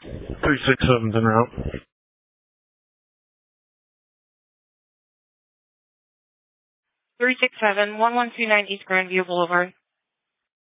367's en route. 367, 1129 East Grandview Boulevard.